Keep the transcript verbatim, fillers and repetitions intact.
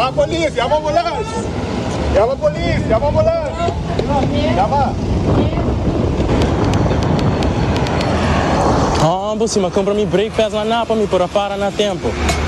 a polícia, chama a ambulância. Chama a polícia, chama a ambulância. Chama. Ah, você mas compra-me break, pesa lá na para me para para na tempo.